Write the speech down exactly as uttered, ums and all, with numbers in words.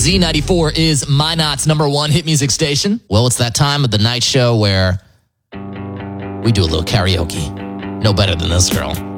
Z ninety-four is Minot's number one hit music station. Well, it's that time of the night show where we do a little karaoke. No better than this girl.